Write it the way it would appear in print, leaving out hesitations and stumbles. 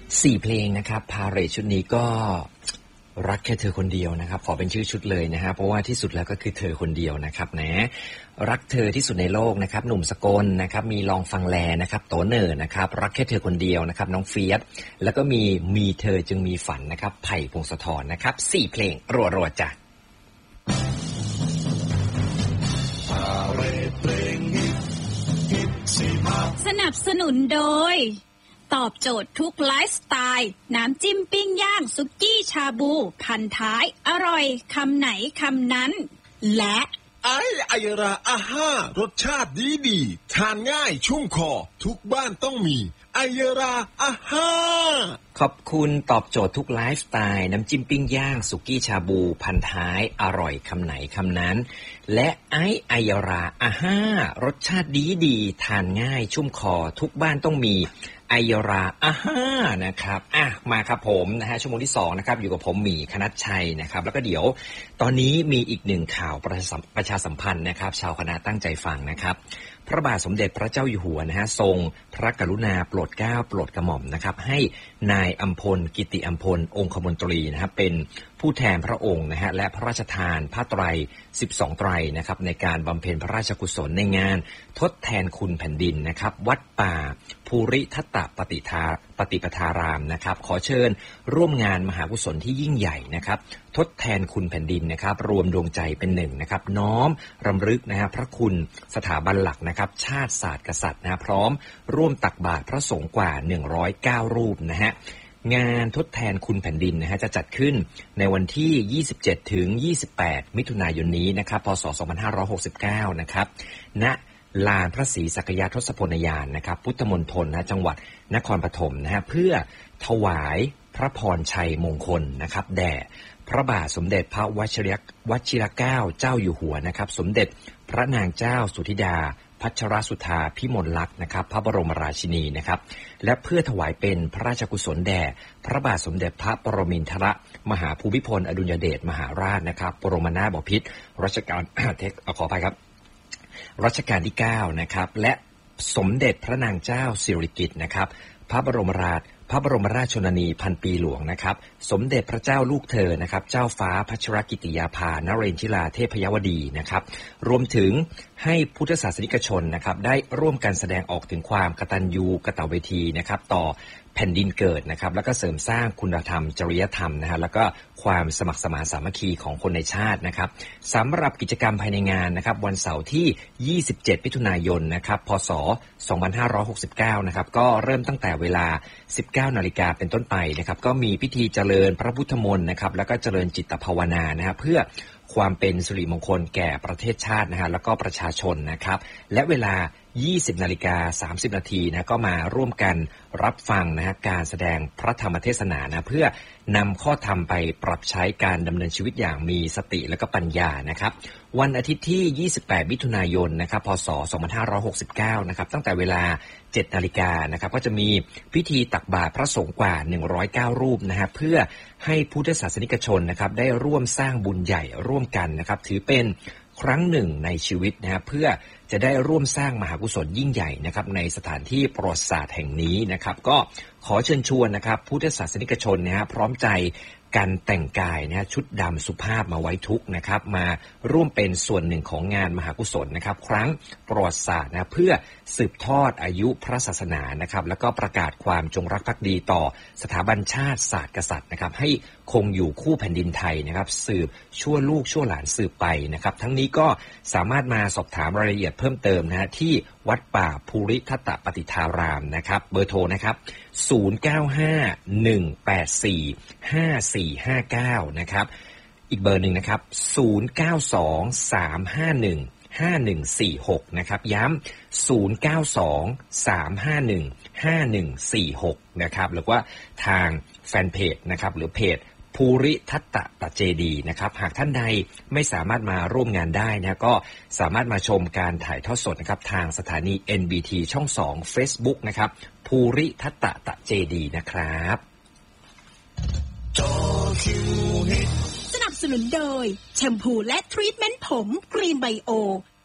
4เพลงนะครับพาเหรดชุดนี้ก็รักแค่เธอคนเดียวนะครับขอเป็นชื่อชุดเลยนะฮะเพราะว่าที่สุดแล้วก็คือเธอคนเดียวนะครับนะรักเธอที่สุดในโลกนะครับหนุ่มสกลนะครับมีลองฟังแลนะครับโตเนอร์นะครับรักแค่เธอคนเดียวนะครับน้องเฟียสแล้วก็มีเธอจึงมีฝันนะครับไผ่พงศธรนะครับ4เพลงรัวๆจ้ะสนับสนุนโดยตอบโจทย์ทุกไลฟ์สไตล์น้ำจิ้มปิ้งย่างสุกี้ชาบูพันท้ายอร่อยคำไหนคำนั้นและไอราอาห้ารสชาติดีทานง่ายชุ่มคอทุกบ้านต้องมีไอราอาห้าขอบคุณตอบโจทย์ทุกไลฟ์สไตล์น้ำจิ้มปิ้งย่างสุกี้ชาบูพันท้ายอร่อยคำไหนคำนั้นและไอราอาห้ารสชาติดีทานง่ายชุ่มคอทุกบ้านต้องมีไอยราอาห้านะครับมาครับผมนะฮะชั่วโมงที่2นะครับอยู่กับผมหมีคณัชชัยนะครับแล้วก็เดี๋ยวตอนนี้มีอีกหนึ่งข่าวประชาสัมพันธ์นะครับชาวคณะตั้งใจฟังนะครับพระบาทสมเด็จพระเจ้าอยู่หัวนะฮะทรงพระกรุณาโปรดเกล้าโปรดกระหม่อมนะครับให้นายอัมพลกิติอัมพลองคมนตรีนะครับเป็นผู้แทนพระองค์นะฮะและพระราชทานผ้าไตร12ไตรนะครับในการบำเพ็ญพระราชกุศลในงานทดแทนคุณแผ่นดินนะครับวัดป่าภูริทัตตปฏิปทารามนะครับขอเชิญร่วมงานมหากุศลที่ยิ่งใหญ่นะครับทดแทนคุณแผ่นดินนะครับรวมดวงใจเป็นหนึ่งนะครับน้อมรำลึกนะฮะพระคุณสถาบันหลักนะครับชาติศาสตร์กษัตริย์นะพร้อมร่วมตักบาตรพระสงฆ์กว่า109รูปนะฮะงานทดแทนคุณแผ่นดินนะฮะจะจัดขึ้นในวันที่27ถึง28มิถุนายนนี้นะครับพศ2569นะครับณลานพระศรีสักยทศพลยานนะครับพุทธมณฑลนะจังหวัดนครปฐมนะฮะเพื่อถวายพระพรชัยมงคลนะครับแด่พระบาทสมเด็จพระวชิรเกล้าเจ้าอยู่หัวนะครับสมเด็จพระนางเจ้าสุธิดาพัชรสุธาพิมลลักษณ์นะครับพระบรมราชินีนะครับและเพื่อถวายเป็นพระราชกุศลแด่พระบาทสมเด็จพระปรมินทรมหาภูมิพลอดุลยเดชมหาราชนะครับบรมนาถบพิตรรัชกาลขออภัยครับรัชกาลที่9นะครับและสมเด็จพระนางเจ้าสิริกิติ์นะครับพระบรมราชชนนีพันปีหลวงนะครับสมเด็จพระเจ้าลูกเธอนะครับเจ้าฟ้าพัชรกิติยาภานเรนทิราเทพยวดีนะครับรวมถึงให้พุทธศาสนิกชนนะครับได้ร่วมกันแสดงออกถึงความกตัญญูกตเวทีนะครับต่อแผ่นดินเกิดนะครับแล้วก็เสริมสร้างคุณธรรมจริยธรรมนะฮะแล้วก็ความสมัครสมานสามัคคีของคนในชาตินะครับสำหรับกิจกรรมภายในงานนะครับวันเสาร์ที่27มิถุนายนนะครับพศ2569นะครับก็เริ่มตั้งแต่เวลา 19 นาฬิกาเป็นต้นไปนะครับก็มีพิธีเจริญพระพุทธมนต์นะครับแล้วก็เจริญจิตภาวนานะฮะเพื่อความเป็นสิริมงคลแก่ประเทศชาตินะฮะแล้วก็ประชาชนนะครับและเวลา20:30 นาทีนะก็มาร่วมกันรับฟังนะฮะการแสดงพระธรรมเทศนานะเพื่อนำข้อธรรมไปปรับใช้การดำเนินชีวิตอย่างมีสติและก็ปัญญานะครับวันอาทิตย์ที่28มิถุนายนนะครับพศ2569นะครับตั้งแต่เวลา 7 นาฬิกานะครับก็จะมีพิธีตักบาตรพระสงฆ์กว่า109รูปนะฮะเพื่อให้พุทธศาสนิกชนนะครับได้ร่วมสร้างบุญใหญ่ร่วมกันนะครับถือเป็นครั้งหนึ่งในชีวิตนะฮะเพื่อจะได้ร่วมสร้างมหากุศลยิ่งใหญ่นะครับในสถานที่ประวัติศาสตร์แห่งนี้นะครับก็ขอเชิญชวนนะครับพุทธศาสนิกชนนะฮะพร้อมใจการแต่งกายนะฮะชุดดำสุภาพมาไว้ทุกข์นะครับมาร่วมเป็นส่วนหนึ่งของงานมหากุศลนะครับครั้งประวัติศาสตร์นะเพื่อสืบทอดอายุพระศาสนานะครับแล้วก็ประกาศความจงรักภักดีต่อสถาบันชาติศาสตร์กษัตริย์นะครับให้คงอยู่คู่แผ่นดินไทยนะครับสืบชั่วลูกชั่วหลานสืบไปนะครับทั้งนี้ก็สามารถมาสอบถามรายละเอียดเพิ่มเติมนะฮะที่วัดป่าภูริทัตตปฏิทารามนะครับเบอร์โทรนะครับ0951845459นะครับอีกเบอร์หนึ่งนะครับ0923515146นะครับย้ำ0923515146นะครับหรือว่าทางแฟนเพจนะครับหรือเพจภูริทัตตเจดีย์นะครับหากท่านใดไม่สามารถมาร่วมงานได้นะก็สามารถมาชมการถ่ายทอดสดนะครับทางสถานี NBT ช่อง2 Facebook นะครับภูริทัตตเจดีย์นะครับสนับสนุนโดยแชมพูและทรีทเมนต์ผมกรีนไบโอ